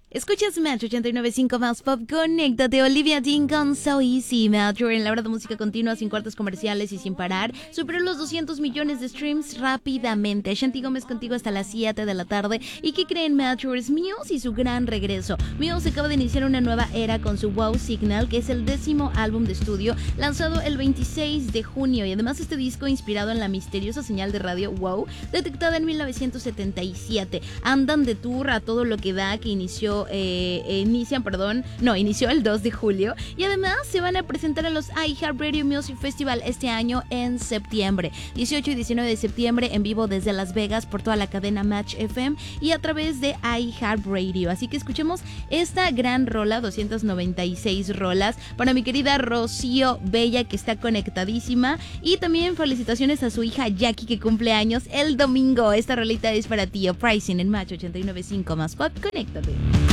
Escuchas Match 89.5 más pop, conéctate. Olivia Dean con So Easy. Match en la hora de música continua, sin cortes comerciales y sin parar. Superó los 200 millones de streams rápidamente. Shanti Gómez contigo hasta las 7 de la tarde. ¿Y qué creen, Matchers? Muse y su gran regreso. Muse acaba de iniciar una nueva era con su Wow Signal, que es el 10º álbum de estudio, lanzado el 26 de junio. Y además este disco inspirado en la misteriosa señal de radio Wow, detectada en 1977. Andan de tour a todo lo que da, que inició el 2 de julio, y además se van a presentar a los iHeartRadio Music Festival este año en septiembre, 18 y 19 de septiembre, en vivo desde Las Vegas por toda la cadena Match FM y a través de iHeartRadio. Así que escuchemos esta gran rola, 296 rolas, para mi querida Rocío Bella, que está conectadísima, y también felicitaciones a su hija Jackie, que cumple años el domingo. Esta rolita es para ti, Uprising en Match 89.5 más pop, conéctate.